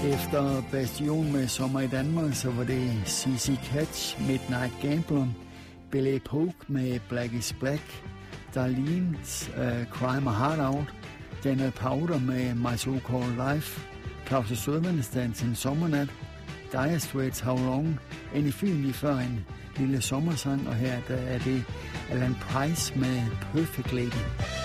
Efter Bastion med Sommer i Danmark, så var det C.C. Catch, Midnight Gambler, Billy Polk med Black is Black, Darlene's Cry My Heart Out, Daniel Powder med My So Called Life, Claus Sødmandsdans en sommernat, Dire Straits How Long, en film lige før en lille sommersang, og her der er det Alan Price med Perfect Lady.